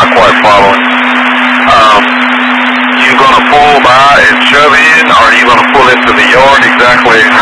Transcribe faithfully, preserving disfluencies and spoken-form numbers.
quite following. Um, you going to pull by and shove in, or are you going to pull into the yard? Exactly